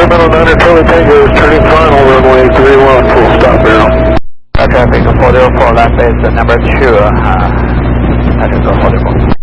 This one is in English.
Sacramento 9 Charlie Tango is turning final, runway 31, full stop now. Traffic 404, left is number 2, traffic 44.